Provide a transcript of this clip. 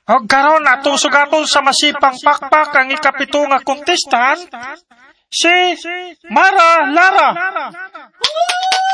O karon atusog ato sa masipang pakpak ang ikapito nga kontestant, si Mara Lara.